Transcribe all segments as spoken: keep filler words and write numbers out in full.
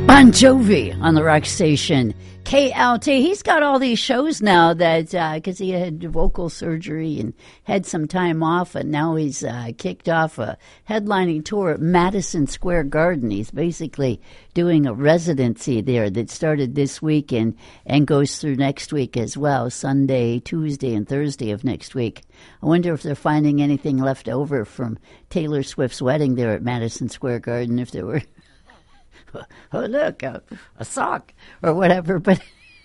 Bon Jovi on the rock station K L T. He's got all these shows now that because uh, he had vocal surgery and had some time off, and now he's uh, kicked off a headlining tour at Madison Square Garden. He's basically doing a residency there that started this week and, and goes through next week as well, Sunday, Tuesday, and Thursday of next week. I wonder if they're finding anything left over from Taylor Swift's wedding there at Madison Square Garden, if there were... oh, look, a, a sock or whatever, but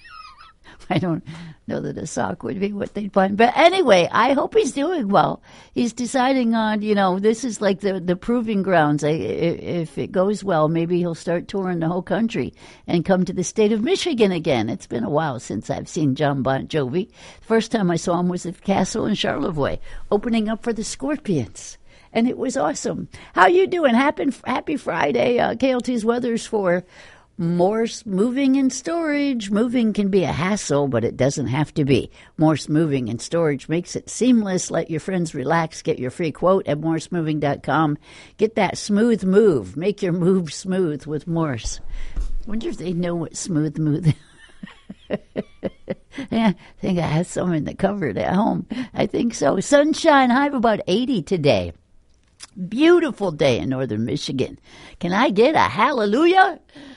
I don't know that a sock would be what they'd find. But anyway, I hope he's doing well. He's deciding on, you know, this is like the, the proving grounds. I, if it goes well, maybe he'll start touring the whole country and come to the state of Michigan again. It's been a while since I've seen John Bon Jovi. The first time I saw him was at the Castle in Charlevoix, opening up for the Scorpions. And it was awesome. How you doing? Happy, happy Friday. Uh, K L T's weather's for Morse Moving and Storage. Moving can be a hassle, but it doesn't have to be. Morse Moving and Storage makes it seamless. Let your friends relax. Get your free quote at morse moving dot com. Get that smooth move. Make your move smooth with Morse. Wonder if they know what smooth move is. Yeah, I think I have some in the cupboard at home. I think so. Sunshine, high of about eighty today. Beautiful day in northern Michigan. Can I get a hallelujah?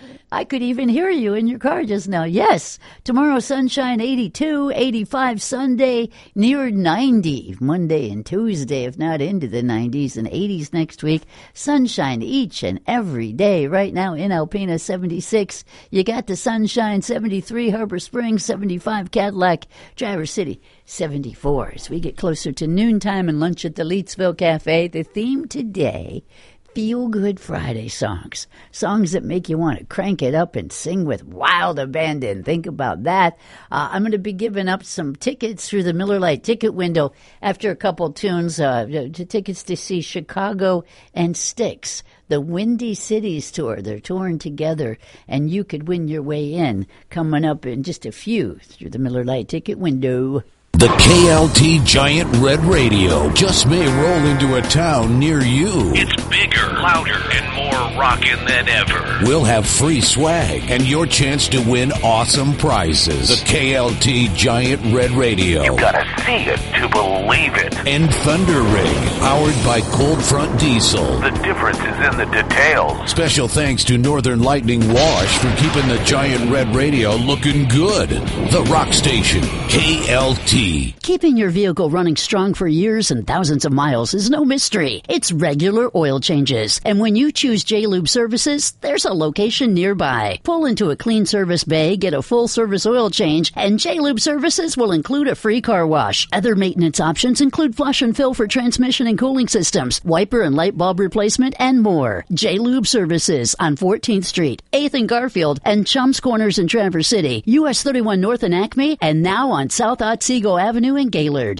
I could even hear you in your car just now. Yes. Tomorrow, sunshine, eighty-two, eighty-five Sunday, near ninety. Monday and Tuesday, if not into the nineties, and eighties next week. Sunshine each and every day. Right now in Alpena, seventy-six. You got the sunshine, seventy-three. Harbor Springs, seventy-five. Cadillac, Traverse City, seventy-four. As we get closer to noontime and lunch at the Leetsville Cafe, the theme today, Feel-Good Friday songs. Songs that make you want to crank it up and sing with wild abandon. Think about that. Uh, I'm going to be giving up some tickets through the Miller Lite ticket window after a couple tunes. Uh, to tickets to see Chicago and Styx, the Windy Cities tour. They're touring together, and you could win your way in coming up in just a few through the Miller Lite ticket window. The K L T Giant Red Radio just may roll into a town near you. It's bigger, louder, and more rockin' than ever. We'll have free swag and your chance to win awesome prizes. The K L T Giant Red Radio. You gotta see it to believe it. And Thunder Rig, powered by Cold Front Diesel. The difference is in the details. Special thanks to Northern Lightning Wash for keeping the Giant Red Radio looking good. The Rock Station, K L T. Keeping your vehicle running strong for years and thousands of miles is no mystery. It's regular oil changes. And when you choose J-Lube Services, there's a location nearby. Pull into a clean service bay, get a full service oil change, and J-Lube Services will include a free car wash. Other maintenance options include flush and fill for transmission and cooling systems, wiper and light bulb replacement, and more. J-Lube Services on fourteenth Street, eighth and Garfield, and Chums Corners in Traverse City, U S thirty-one North in Acme, and now on South Otsego Avenue in Gaylord.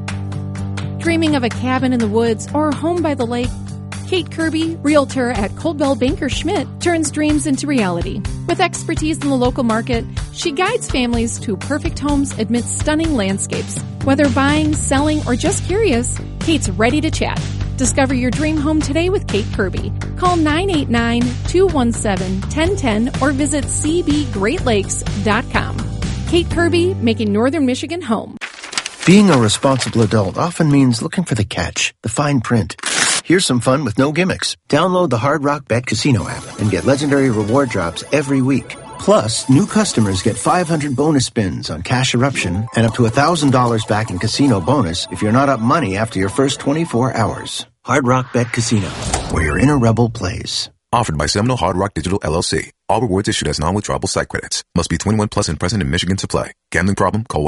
Dreaming of a cabin in the woods or home by the lake? Kate Kirby, realtor at Coldwell Banker Schmidt, turns dreams into reality. With expertise in the local market, she guides families to perfect homes amidst stunning landscapes. Whether buying, selling, or just curious, Kate's ready to chat. Discover your dream home today with Kate Kirby. Call nine eight nine, two one seven, one zero one zero or visit c b great lakes dot com. Kate Kirby, making Northern Michigan home. Being a responsible adult often means looking for the catch, the fine print. Here's some fun with no gimmicks. Download the Hard Rock Bet Casino app and get legendary reward drops every week. Plus, new customers get five hundred bonus spins on Cash Eruption and up to one thousand dollars back in casino bonus if you're not up money after your first twenty-four hours. Hard Rock Bet Casino, where your inner rebel plays. Offered by Seminole Hard Rock Digital L L C. All rewards issued as non-withdrawable site credits. Must be twenty-one plus and present in Michigan to play. Gambling problem? Call